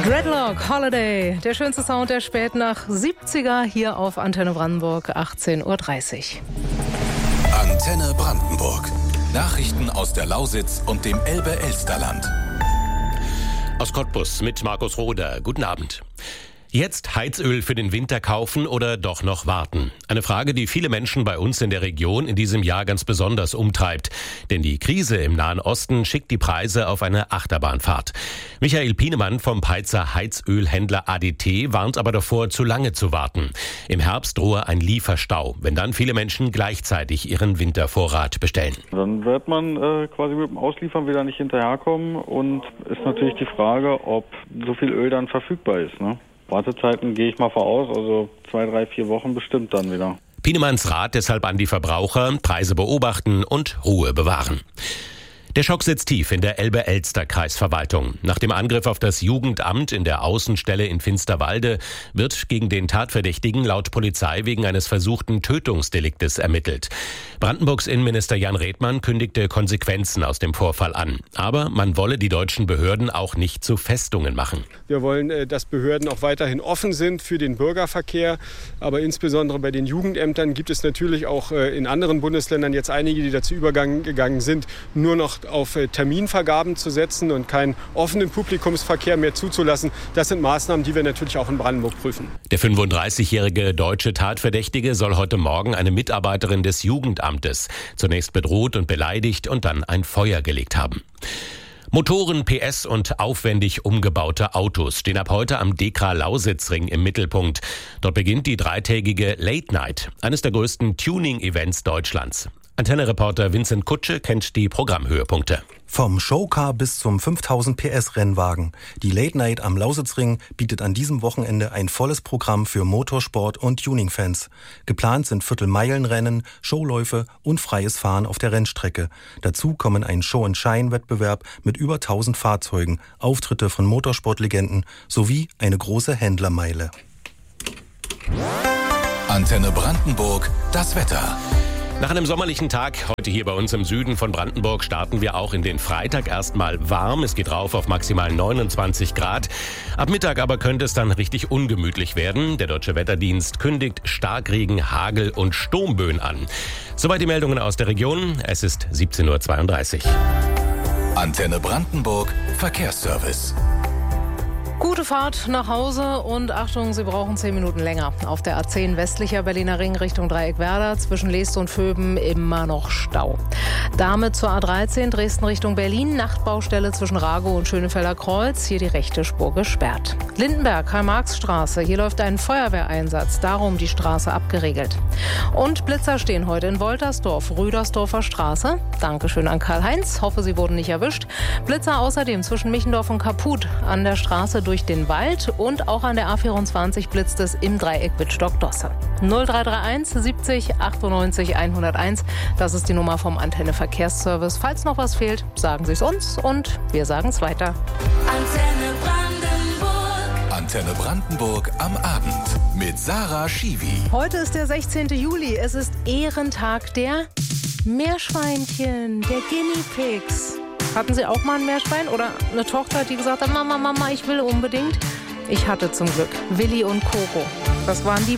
Dreadlock Holiday, der schönste Sound der Spätnacht 70er hier auf Antenne Brandenburg, 18:30 Uhr. Antenne Brandenburg. Nachrichten aus der Lausitz und dem Elbe-Elsterland. Aus Cottbus mit Markus Roder. Guten Abend. Jetzt Heizöl für den Winter kaufen oder doch noch warten? Eine Frage, die viele Menschen bei uns in der Region in diesem Jahr ganz besonders umtreibt. Denn die Krise im Nahen Osten schickt die Preise auf eine Achterbahnfahrt. Michael Pienemann vom Peitzer Heizölhändler ADT warnt aber davor, zu lange zu warten. Im Herbst drohe ein Lieferstau, wenn dann viele Menschen gleichzeitig ihren Wintervorrat bestellen. Dann wird man quasi mit dem Ausliefern wieder nicht hinterherkommen und ist natürlich die Frage, ob so viel Öl dann verfügbar ist, ne? Wartezeiten gehe ich mal voraus, also 2, 3, 4 Wochen bestimmt dann wieder. Pienemanns Rat deshalb an die Verbraucher: Preise beobachten und Ruhe bewahren. Der Schock sitzt tief in der Elbe-Elster-Kreisverwaltung. Nach dem Angriff auf das Jugendamt in der Außenstelle in Finsterwalde wird gegen den Tatverdächtigen laut Polizei wegen eines versuchten Tötungsdeliktes ermittelt. Brandenburgs Innenminister Jan Redmann kündigte Konsequenzen aus dem Vorfall an. Aber man wolle die deutschen Behörden auch nicht zu Festungen machen. Wir wollen, dass Behörden auch weiterhin offen sind für den Bürgerverkehr. Aber insbesondere bei den Jugendämtern gibt es natürlich auch in anderen Bundesländern jetzt einige, die dazu übergegangen sind, nur noch auf Terminvergaben zu setzen und keinen offenen Publikumsverkehr mehr zuzulassen. Das sind Maßnahmen, die wir natürlich auch in Brandenburg prüfen. Der 35-jährige deutsche Tatverdächtige soll heute Morgen eine Mitarbeiterin des Jugendamtes zunächst bedroht und beleidigt und dann ein Feuer gelegt haben. Motoren, PS und aufwendig umgebaute Autos stehen ab heute am DEKRA-Lausitzring im Mittelpunkt. Dort beginnt die dreitägige Late Night, eines der größten Tuning-Events Deutschlands. Antenne-Reporter Vincent Kutsche kennt die Programmhöhepunkte. Vom Showcar bis zum 5000 PS Rennwagen. Die Late Night am Lausitzring bietet an diesem Wochenende ein volles Programm für Motorsport- und Tuning-Fans. Geplant sind Viertelmeilenrennen, Showläufe und freies Fahren auf der Rennstrecke. Dazu kommen ein Show-and-Shine-Wettbewerb mit über 1000 Fahrzeugen, Auftritte von Motorsportlegenden sowie eine große Händlermeile. Antenne Brandenburg, das Wetter. Nach einem sommerlichen Tag heute hier bei uns im Süden von Brandenburg starten wir auch in den Freitag erstmal warm. Es geht rauf auf maximal 29 Grad. Ab Mittag aber könnte es dann richtig ungemütlich werden. Der Deutsche Wetterdienst kündigt Starkregen, Hagel und Sturmböen an. Soweit die Meldungen aus der Region. Es ist 17:32 Uhr. Antenne Brandenburg, Verkehrsservice. Gute Fahrt nach Hause und Achtung, Sie brauchen 10 Minuten länger. Auf der A10 westlicher Berliner Ring Richtung Dreieck-Werder zwischen Leest und Vöben immer noch Stau. Damit zur A13 Dresden Richtung Berlin, Nachtbaustelle zwischen Ragow und Schönefelder Kreuz, hier die rechte Spur gesperrt. Lindenberg, Karl-Marx-Straße, hier läuft ein Feuerwehreinsatz, darum die Straße abgeriegelt. Und Blitzer stehen heute in Woltersdorf, Rüdersdorfer Straße. Dankeschön an Karl-Heinz, hoffe, Sie wurden nicht erwischt. Blitzer außerdem zwischen Michendorf und Kaput an der Straße durch den Wald und auch an der A24 blitzt es im Dreieck Wittstock-Dosse. 0331 70 98 101, das ist die Nummer vom Antenne Verkehrsservice. Falls noch was fehlt, sagen Sie es uns und wir sagen es weiter. Antenne Brandenburg am Abend mit Sarah Schiwi. Heute ist der 16. Juli. Es ist Ehrentag der Meerschweinchen, der Guinea Pigs. Hatten Sie auch mal ein Meerschwein oder eine Tochter, die gesagt hat, Mama, ich will unbedingt? Ich hatte zum Glück Willi und Coco. Das waren die